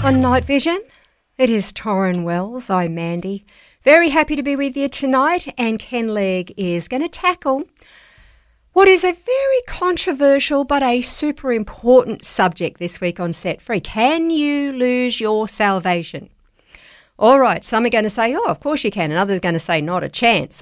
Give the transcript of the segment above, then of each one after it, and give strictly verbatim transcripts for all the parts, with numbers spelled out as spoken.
On Night Vision, it is Torrin Wells. I'm Mandy. Very happy to be with you tonight, and Ken Legg is going to tackle what is a very controversial but a super important subject this week on Set Free. Can you lose your salvation? All right, some are going to say, oh, of course you can, and others are going to say, not a chance.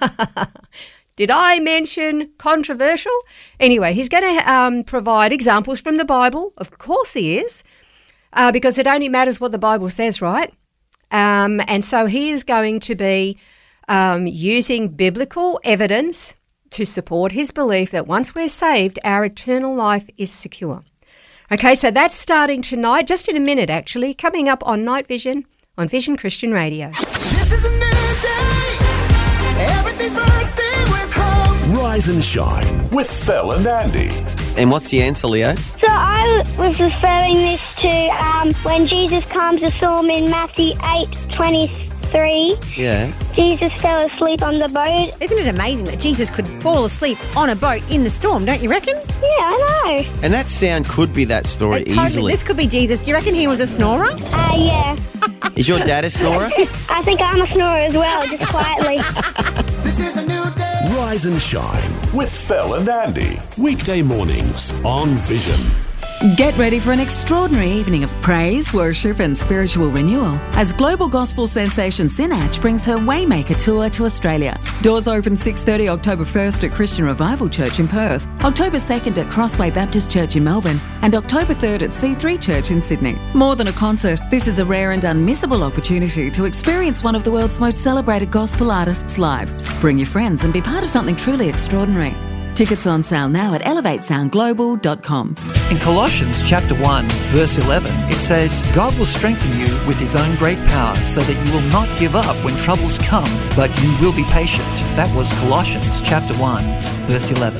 Did I mention controversial? Anyway, he's going to um, provide examples from the Bible. Of course he is. Uh, because it only matters what the Bible says, right? Um, and so he is going to be um, using biblical evidence to support his belief that once we're saved, our eternal life is secure. Okay, so that's starting tonight, just in a minute actually, coming up on Night Vision on Vision Christian Radio. This is a new day. Everything's bursting with hope. Rise and shine with Phil and Andy. And what's the answer, Leo? So I was referring this to um, when Jesus calms the storm in Matthew eight twenty-three. Yeah. Jesus fell asleep on the boat. Isn't it amazing that Jesus could fall asleep on a boat in the storm, don't you reckon? Yeah, I know. And that sound could be that story Uh, totally. easily. This could be Jesus. Do you reckon he was a snorer? Uh, yeah. Is your dad a snorer? I think I'm a snorer as well, just quietly. This is a new day. Rise and shine with Phil and Andy. Weekday mornings on Vision. Get ready for an extraordinary evening of praise, worship and spiritual renewal as global gospel sensation Sinach brings her Waymaker Tour to Australia. Doors open six thirty October first at Christian Revival Church in Perth, October second at Crossway Baptist Church in Melbourne and October third at C three Church in Sydney. More than a concert, this is a rare and unmissable opportunity to experience one of the world's most celebrated gospel artists live. Bring your friends and be part of something truly extraordinary. Tickets on sale now at elevate sound global dot com. In Colossians chapter one, verse eleven, it says, God will strengthen you with his own great power so that you will not give up when troubles come, but you will be patient. That was Colossians chapter one, verse eleven.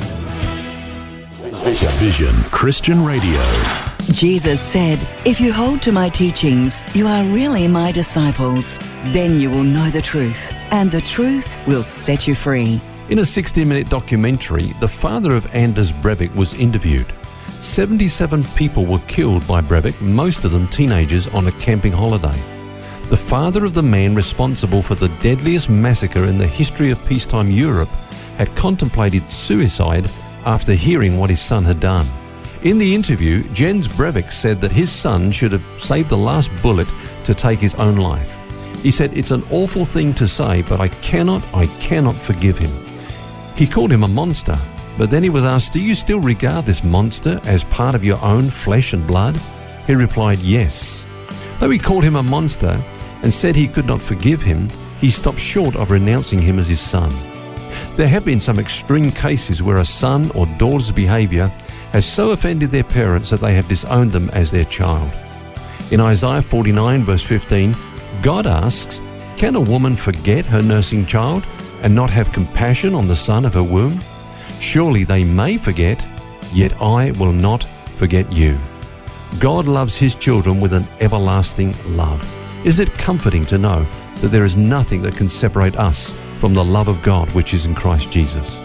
Vision, Vision Christian Radio. Jesus said, if you hold to my teachings, you are really my disciples. Then you will know the truth, and the truth will set you free. In a sixty-minute documentary, the father of Anders Breivik was interviewed. seventy-seven people were killed by Breivik, most of them teenagers on a camping holiday. The father of the man responsible for the deadliest massacre in the history of peacetime Europe had contemplated suicide after hearing what his son had done. In the interview, Jens Breivik said that his son should have saved the last bullet to take his own life. He said, it's an awful thing to say, but I cannot, I cannot forgive him. He called him a monster, but then he was asked, do you still regard this monster as part of your own flesh and blood? He replied, yes. Though he called him a monster and said he could not forgive him, he stopped short of renouncing him as his son. There have been some extreme cases where a son or daughter's behaviour has so offended their parents that they have disowned them as their child. In Isaiah forty-nine verse fifteen, God asks, can a woman forget her nursing child and not have compassion on the son of her womb? Surely they may forget, yet I will not forget you. God loves his children with an everlasting love. Isn't it comforting to know that there is nothing that can separate us from the love of God which is in Christ Jesus?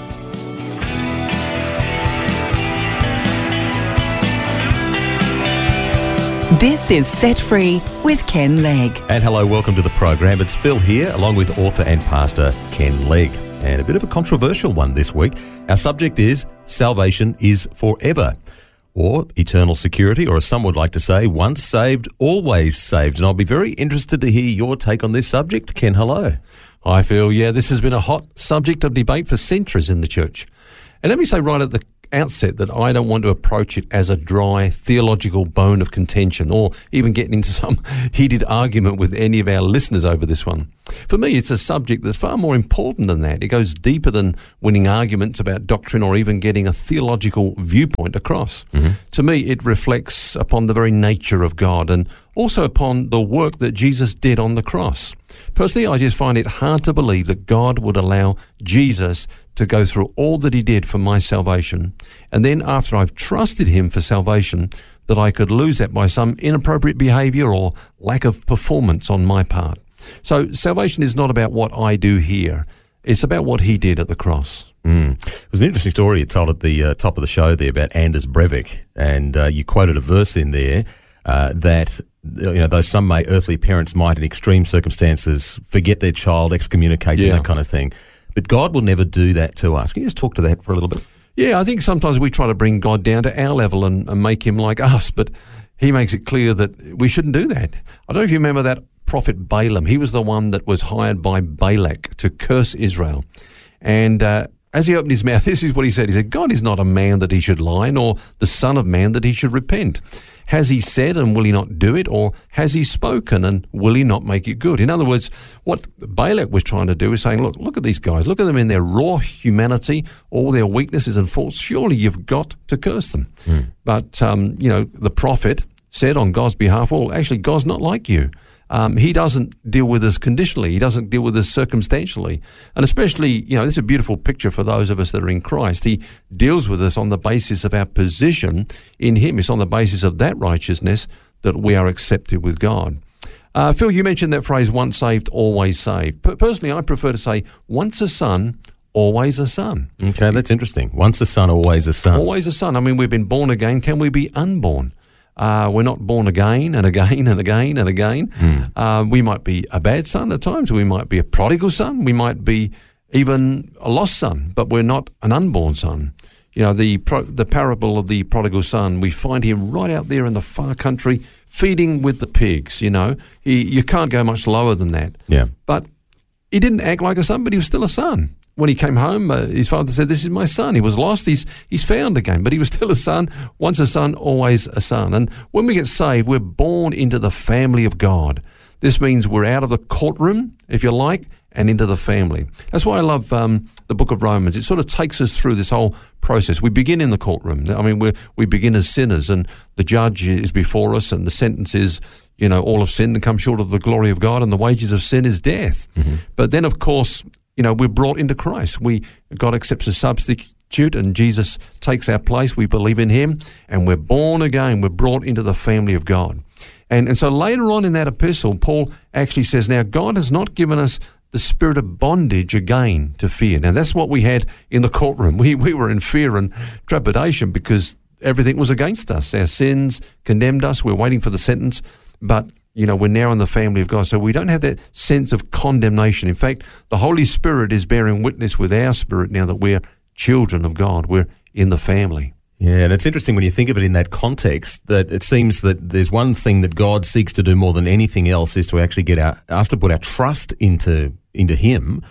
This is Set Free with Ken Legg. And hello, welcome to the program. It's Phil here, along with author and pastor Ken Legg. And a bit of a controversial one this week. Our subject is Salvation is Forever, or eternal security, or as some would like to say, once saved, always saved. And I'll be very interested to hear your take on this subject. Ken, hello. Hi, Phil. Yeah, this has been a hot subject of debate for centuries in the church. And let me say right at the outset that I don't want to approach it as a dry theological bone of contention or even getting into some heated argument with any of our listeners over this one. For me, it's a subject that's far more important than that. It goes deeper than winning arguments about doctrine or even getting a theological viewpoint across. Mm-hmm. To me, it reflects upon the very nature of God and also upon the work that Jesus did on the cross. Personally, I just find it hard to believe that God would allow Jesus to go through all that he did for my salvation, and then after I've trusted him for salvation, that I could lose that by some inappropriate behaviour or lack of performance on my part. So salvation is not about what I do here. It's about what he did at the cross. Mm. It was an interesting story you told at the uh, top of the show there about Anders Breivik, and uh, you quoted a verse in there uh, that you know, though some may, earthly parents might in extreme circumstances forget their child, excommunicate them, Yeah. that kind of thing. But God will never do that to us. Can you just talk to that for a little bit? Yeah, I think sometimes we try to bring God down to our level and, and make him like us, but he makes it clear that we shouldn't do that. I don't know if you remember that prophet Balaam. He was the one that was hired by Balak to curse Israel. And uh, as he opened his mouth, this is what he said. He said, God is not a man that he should lie, nor the son of man that he should repent. Has he said, and will he not do it? Or has he spoken, and will he not make it good? In other words, what Balak was trying to do is saying, look, look at these guys. Look at them in their raw humanity, all their weaknesses and faults. Surely you've got to curse them. Mm. But, um, you know, the prophet said on God's behalf, well, actually, God's not like you. Um, he doesn't deal with us conditionally. He doesn't deal with us circumstantially. And especially, you know, this is a beautiful picture for those of us that are in Christ. He deals with us on the basis of our position in him. It's on the basis of that righteousness that we are accepted with God. Uh, Phil, you mentioned that phrase, once saved, always saved. P- personally, I prefer to say, once a son, always a son. Okay, that's interesting. Once a son, always a son. Always a son. I mean, we've been born again. Can we be unborn? Uh, we're not born again and again and again and again. Mm. Uh, we might be a bad son at times. We might be a prodigal son. We might be even a lost son, but we're not an unborn son. You know, the pro- the parable of the prodigal son, we find him right out there in the far country feeding with the pigs, you know. He, you can't go much lower than that. Yeah. But he didn't act like a son, but he was still a son. When he came home, uh, his father said, this is my son. He was lost, he's he's found again, but he was still a son. Once a son, always a son. And when we get saved, we're born into the family of God. This means we're out of the courtroom, if you like, and into the family. That's why I love um, the book of Romans. It sort of takes us through this whole process. We begin in the courtroom. I mean, we we begin as sinners, and the judge is before us, and the sentence is, you know, all have sinned and come short of the glory of God, and the wages of sin is death. Mm-hmm. But then, of course, you know, we're brought into Christ. We God accepts a substitute, and Jesus takes our place. We believe in him, and we're born again. We're brought into the family of God. And, and so later on in that epistle, Paul actually says, now God has not given us the spirit of bondage again to fear. Now that's what we had in the courtroom. We, we were in fear and trepidation because everything was against us. Our sins condemned us. We're waiting for the sentence. But you know, we're now in the family of God, so we don't have that sense of condemnation. In fact, the Holy Spirit is bearing witness with our spirit now that we're children of God. We're in the family. Yeah, and it's interesting when you think of it in that context that it seems that there's one thing that God seeks to do more than anything else is to actually get our, us to put our trust into into him.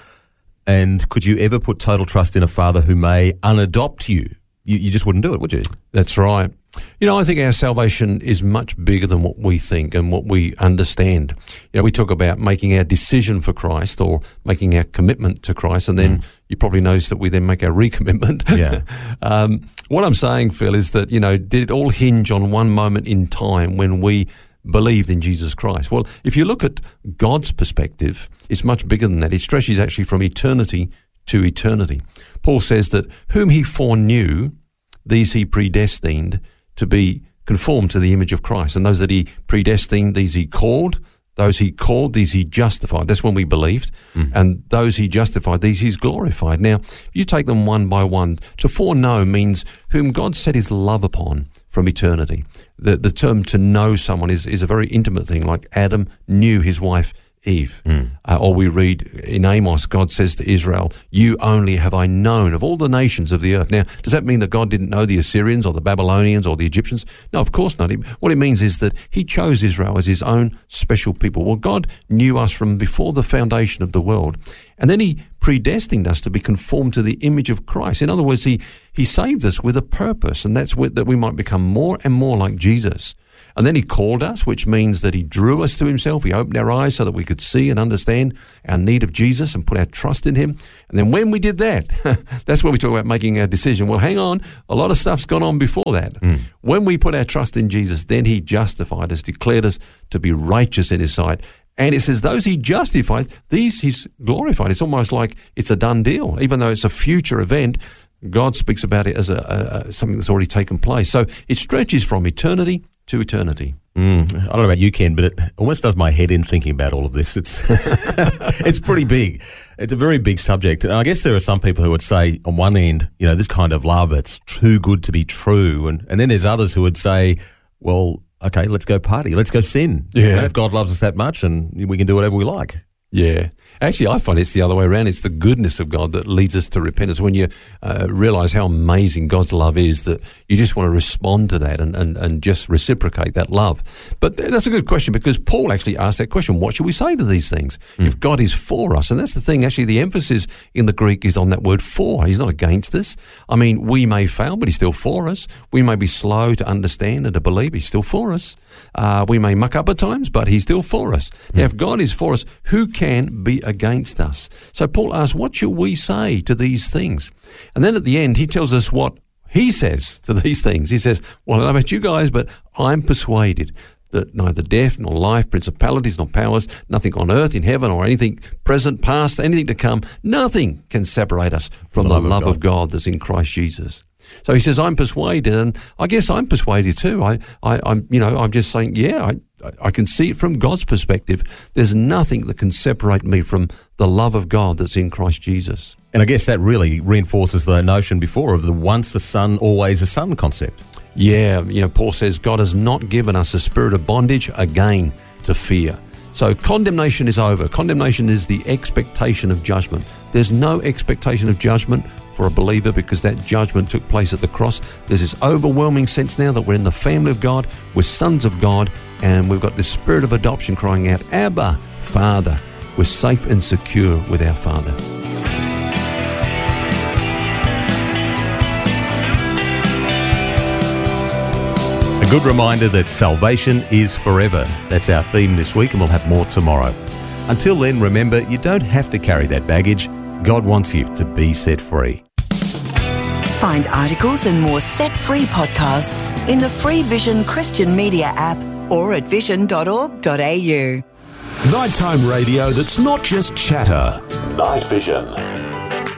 And could you ever put total trust in a father who may unadopt you? You, you just wouldn't do it, would you? That's right. You know, I think our salvation is much bigger than what we think and what we understand. You know, we talk about making our decision for Christ or making our commitment to Christ, and then mm. you probably notice that we then make our recommitment. Yeah. um, what I'm saying, Phil, is that, you know, did it all hinge on one moment in time when we believed in Jesus Christ? Well, if you look at God's perspective, it's much bigger than that. It stretches actually from eternity to eternity. Paul says that whom he foreknew, these he predestined to be conformed to the image of Christ. And those that he predestined, these he called. Those he called, these he justified. That's when we believed. Mm. And those he justified, these he's glorified. Now, you take them one by one. To foreknow means whom God set his love upon from eternity. The the term to know someone is, is a very intimate thing, like Adam knew his wife Eve. Mm. Uh, or we read in Amos, God says to Israel, you only have I known of all the nations of the earth. Now, does that mean that God didn't know the Assyrians or the Babylonians or the Egyptians? No, of course not. What it means is that he chose Israel as his own special people. Well, God knew us from before the foundation of the world. And then he predestined us to be conformed to the image of Christ. In other words, he, he saved us with a purpose, and that's with, that we might become more and more like Jesus. And then he called us, which means that he drew us to himself. He opened our eyes so that we could see and understand our need of Jesus and put our trust in him. And then when we did that, that's where we talk about making a decision. Well, hang on, a lot of stuff's gone on before that. Mm. When we put our trust in Jesus, then he justified us, declared us to be righteous in his sight. And it says those he justified, these he's glorified. It's almost like it's a done deal. Even though it's a future event, God speaks about it as a, a, a something that's already taken place. So it stretches from eternity to eternity. Mm, I don't know about you, Ken, but it almost does my head in thinking about all of this. It's it's pretty big. It's a very big subject. And I guess there are some people who would say, on one end, you know, this kind of love, it's too good to be true. And, and then there's others who would say, well, okay, let's go party. Let's go sin. Yeah. You know, if God loves us that much and we can do whatever we like. Yeah. Actually, I find it's the other way around. It's the goodness of God that leads us to repentance. When you uh, realise how amazing God's love is, that you just want to respond to that and, and, and just reciprocate that love. But that's a good question, because Paul actually asked that question, what should we say to these things? Mm. If God is for us, and that's the thing, actually the emphasis in the Greek is on that word for. He's not against us. I mean, we may fail, but he's still for us. We may be slow to understand and to believe, he's still for us. Uh, we may muck up at times, but he's still for us. Mm. Now, if God is for us, who can be against us? So Paul asks, what should we say to these things? And then at the end, he tells us what he says to these things. He says, well, I don't know about you guys, but I'm persuaded that neither death nor life, principalities nor powers, nothing on earth, in heaven, or anything present, past, anything to come, nothing can separate us from the, the love, love of, God. of God that's in Christ Jesus. So he says, I'm persuaded, and I guess I'm persuaded too. I, I, I'm, you know, I'm just saying, yeah, I, I can see it from God's perspective. There's nothing that can separate me from the love of God that's in Christ Jesus. And I guess that really reinforces the notion before of the once a son, always a son concept. Yeah, you know, Paul says God has not given us a spirit of bondage, again, to fear. So condemnation is over. Condemnation is the expectation of judgment. There's no expectation of judgment for a believer, because that judgment took place at the cross. There's this overwhelming sense now that we're in the family of God, we're sons of God, and we've got this spirit of adoption crying out, Abba, Father. We're safe and secure with our Father. A good reminder that salvation is forever. That's our theme this week, and we'll have more tomorrow. Until then, remember, you don't have to carry that baggage. God wants you to be set free. Find articles and more set-free podcasts in the free Vision Christian Media app or at vision dot org dot a u. Nighttime radio that's not just chatter. Night Vision.